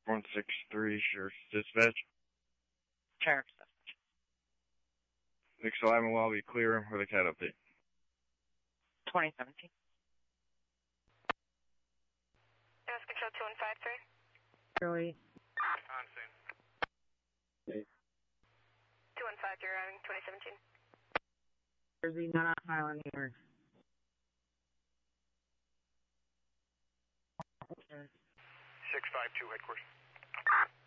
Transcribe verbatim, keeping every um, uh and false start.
one six three, Sheriff's Dispatch. Sheriff's Dispatch. Nick Salima will be clear with a cat update. twenty seventeen. Mass Control two one five three. Early. On scene. Okay. two one five, you're arriving, twenty seventeen. Jersey, not on Highland here. six five two, headquarters.